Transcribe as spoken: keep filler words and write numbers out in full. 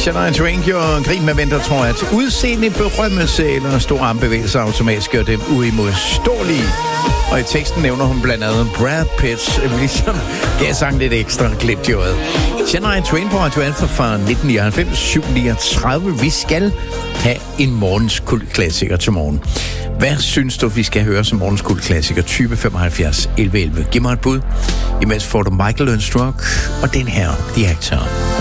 Shania Twain gjorde grin med venter, tror jeg, at udseende berømmelse eller stor armbevægelser automatisk gør dem uimodståelige. Og i teksten nævner hun blandt andet Brad Pitt, ligesom gav sang lidt ekstra glimt i øjet. Shania Twain på Radio Alpha fra nitten nioghalvfems, syv niogtredive. Vi skal have en morgens kultklassiker til morgen. Hvad synes du, vi skal høre som morgens kultklassiker? Type femoghalvfjerds elleve elleve. Giv mig et bud. Imens får du Michael Learns to Rock og den her, The Actor.